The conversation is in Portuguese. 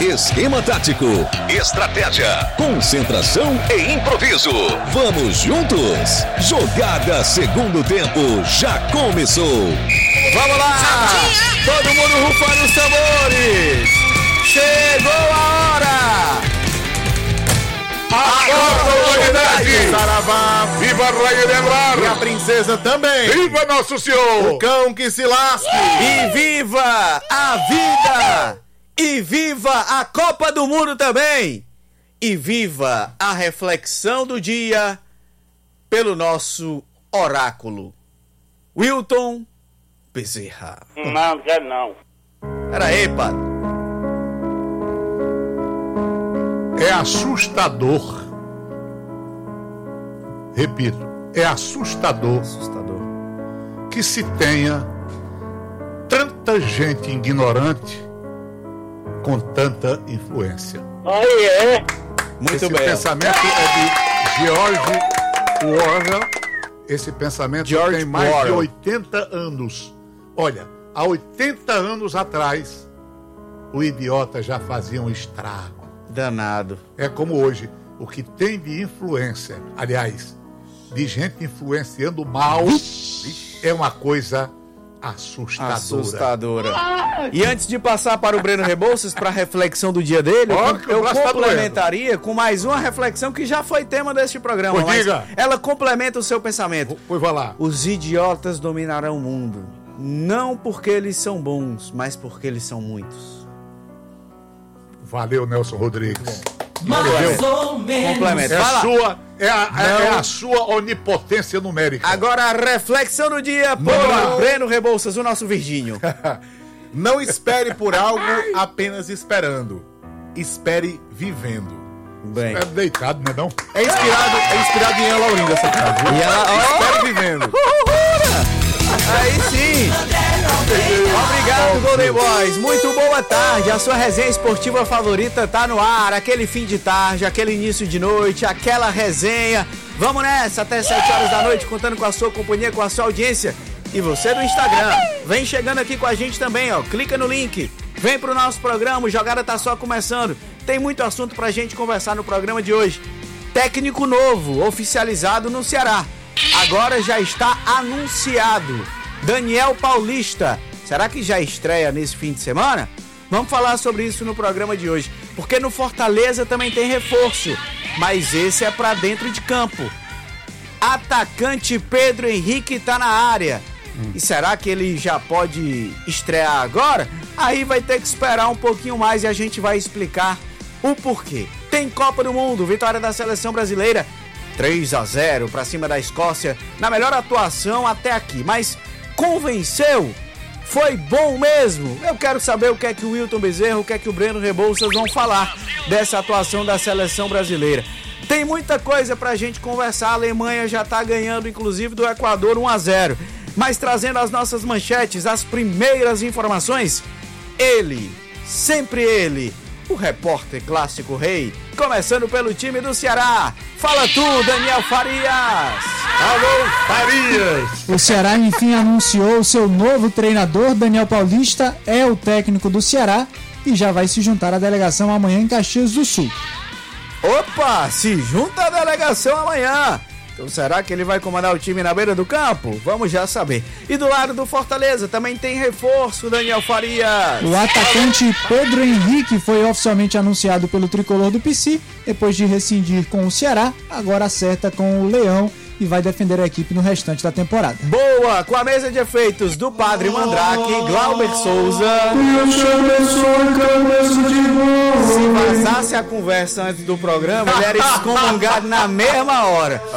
Esquema tático, estratégia, concentração e improviso. Vamos juntos? Jogada segundo tempo já começou. Vamos lá! Todo mundo rufando os tambores! Chegou a hora! Agora, Saravá! viva a Rainha de Ebrar! E a princesa também! Viva Nosso Senhor! O cão que se lasque! E viva a vida! E viva a Copa do Mundo também! E viva a reflexão do dia pelo nosso oráculo, Wilton Bezerra. Não, quero não. Pera aí, padre. É assustador. Repito, é assustador que se tenha tanta gente ignorante com tanta influência. Aí é. Muito Esse bem. pensamento é de George Orwell. Esse pensamento George tem mais Orwell. de 80 anos. Olha, há 80 anos atrás, o idiota já fazia um estrago. Danado. É como hoje, o que tem de influência, aliás, de gente influenciando mal, é uma coisa assustadora. E antes de passar para o Breno Rebouças, para a reflexão do dia dele, Ó, que o eu braço tá complementaria com mais uma reflexão que já foi tema deste programa. Pois mas diga. ela complementa o seu pensamento. Pois vai lá. Os idiotas dominarão o mundo, não porque eles são bons, mas porque eles são muitos. Valeu, Nelson Rodrigues. Complementa. É Vai lá. é a sua onipotência numérica. Agora a reflexão do dia por Breno Rebouças, o nosso Virgínio. Não espere por algo apenas esperando. Espere vivendo. Bem. É deitado, né não? É inspirado em Ana Laurinda essa frase. E ela, Espere vivendo. Aí sim! Obrigado, Golden Boys! Muito boa tarde! A sua resenha esportiva favorita tá no ar. Aquele fim de tarde, aquele início de noite, aquela resenha. Vamos nessa até 7 horas da noite, contando com a sua companhia, com a sua audiência. E você do Instagram, vem chegando aqui com a gente também, ó. Clica no link, vem pro nosso programa, o Jogada tá só começando. Tem muito assunto pra gente conversar no programa de hoje. Técnico novo, oficializado no Ceará. Agora já está anunciado. Daniel Paulista. Será que já estreia nesse fim de semana? Vamos falar sobre isso no programa de hoje. Porque no Fortaleza também tem reforço. Mas esse é para dentro de campo. Atacante Pedro Henrique está na área. E será que ele já pode estrear agora? Aí vai ter que esperar um pouquinho mais e a gente vai explicar o porquê. Tem Copa do Mundo, vitória da seleção brasileira. 3-0 para cima da Escócia, na melhor atuação até aqui, mas convenceu? Foi bom mesmo? Eu quero saber o que é que o Wilton Bezerra, o que é que o Breno Rebouças vão falar dessa atuação da seleção brasileira. Tem muita coisa pra gente conversar, a Alemanha já tá ganhando inclusive do Equador 1-0, mas trazendo as nossas manchetes, as primeiras informações, ele, sempre ele, o repórter clássico rei, começando pelo time do Ceará. Fala tu, Daniel Farias! Alô, Farias! O Ceará, enfim, anunciou o seu novo treinador. Daniel Paulista é o técnico do Ceará e já vai se juntar à delegação amanhã em Caxias do Sul. Opa, se junta a delegação amanhã. Então será que ele vai comandar o time na beira do campo? Vamos já saber. E do lado do Fortaleza também tem reforço, Daniel Farias. O atacante Pedro Henrique foi oficialmente anunciado pelo tricolor do PC, depois de rescindir com o Ceará, agora acerta com o Leão e vai defender a equipe no restante da temporada. Boa, com a mesa de efeitos do Padre Mandrake, Glauber Souza. Se vazasse a conversa antes do programa, ele era excomungado na mesma hora.